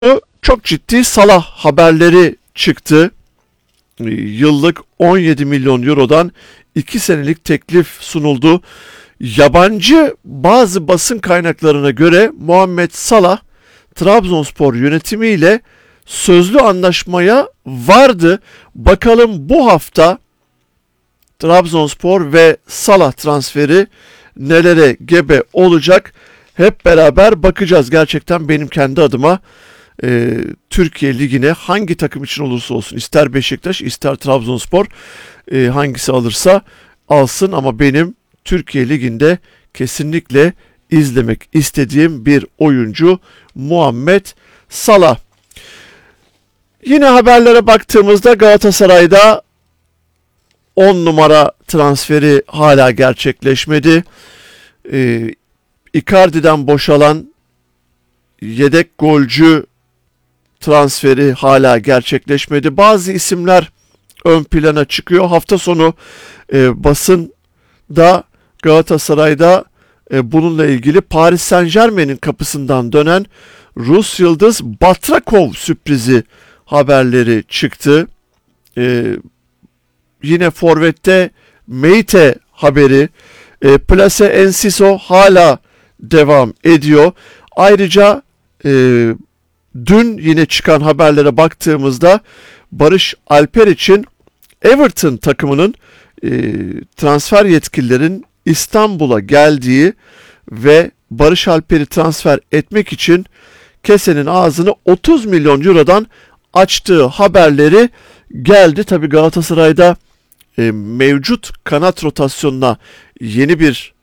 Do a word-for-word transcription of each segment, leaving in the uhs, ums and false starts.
Çok ciddi Salah haberleri çıktı. Yıllık on yedi milyon eurodan iki senelik teklif sunuldu. Yabancı bazı basın kaynaklarına göre Muhammed Salah Trabzonspor yönetimiyle sözlü anlaşmaya vardı. Bakalım bu hafta Trabzonspor ve Salah transferi nelere gebe olacak? Hep beraber bakacağız. Gerçekten benim kendi adıma e, Türkiye Ligi'ne hangi takım için olursa olsun, ister Beşiktaş ister Trabzonspor, e, hangisi alırsa alsın, ama benim Türkiye Ligi'nde kesinlikle izlemek istediğim bir oyuncu Muhammed Salah. Yine haberlere baktığımızda Galatasaray'da on numara transferi hala gerçekleşmedi. Ee, Icardi'den boşalan yedek golcü transferi hala gerçekleşmedi. Bazı isimler ön plana çıkıyor. Hafta sonu e, basında Galatasaray'da e, bununla ilgili Paris Saint-Germain'in kapısından dönen Rus yıldız Batrakov sürprizi haberleri çıktı. E, yine forvette Meite haberi, e, Place Enciso hala devam ediyor. Ayrıca e, dün yine çıkan haberlere baktığımızda Barış Alper için Everton takımının e, transfer yetkililerin İstanbul'a geldiği ve Barış Alper'i transfer etmek için kesenin ağzını otuz milyon eurodan açtığı haberleri geldi. Tabii Galatasaray'da e, mevcut kanat rotasyonuna yeni bir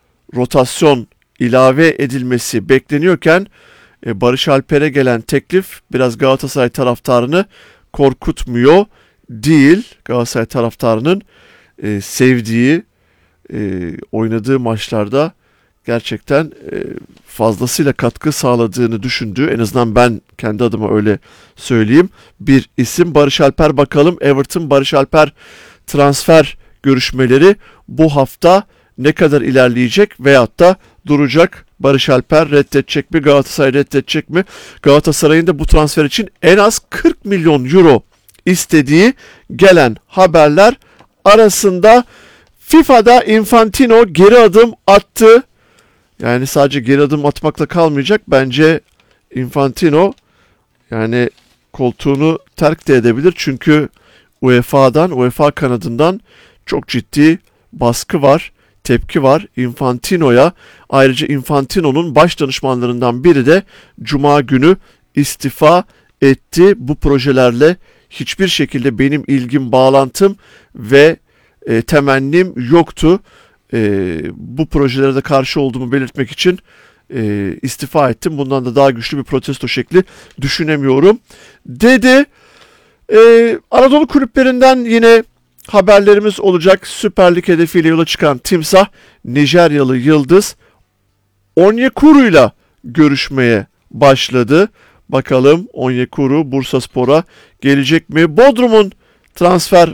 rotasyon ilave edilmesi bekleniyorken e, Barış Alper'e gelen teklif biraz Galatasaray taraftarını korkutmuyor değil. Galatasaray taraftarının e, sevdiği, e, oynadığı maçlarda gerçekten e, fazlasıyla katkı sağladığını düşündüğü, en azından ben kendi adıma öyle söyleyeyim, bir isim Barış Alper. Bakalım Everton Barış Alper transfer görüşmeleri bu hafta ne kadar ilerleyecek veyahut da duracak? Barış Alper reddedecek mi? Galatasaray reddedecek mi? Galatasaray'ın da bu transfer için en az kırk milyon euro istediği gelen haberler arasında. FIFA'da Infantino geri adım attı. Yani sadece geri adım atmakla kalmayacak. Bence Infantino yani koltuğunu terk de edebilir. Çünkü U E F A'dan, U E F A kanadından çok ciddi baskı var, tepki var Infantino'ya. Ayrıca Infantino'nun baş danışmanlarından biri de Cuma günü istifa etti. Bu projelerle hiçbir şekilde benim ilgim, bağlantım ve e, temennim yoktu. E, bu projelere de karşı olduğumu belirtmek için e, istifa ettim. Bundan da daha güçlü bir protesto şekli düşünemiyorum dedi. E, Anadolu kulüplerinden yine haberlerimiz olacak. Süper Lig hedefiyle yola çıkan Timsah, Nijeryalı yıldız Onyekuru'yla görüşmeye başladı. Bakalım Onyekuru Bursaspor'a gelecek mi? Bodrum'un transfer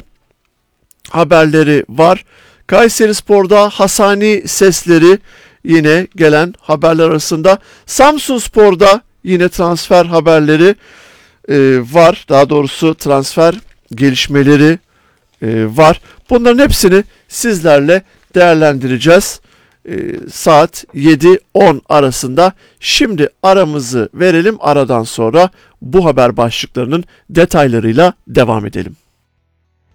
haberleri var. Kayserispor'da Hasani sesleri yine gelen haberler arasında. Samsunspor'da yine transfer haberleri e, var. Daha doğrusu transfer gelişmeleri e, var. Bunların hepsini sizlerle değerlendireceğiz. E, saat yedi on arasında. Şimdi aramızı verelim. Aradan sonra bu haber başlıklarının detaylarıyla devam edelim.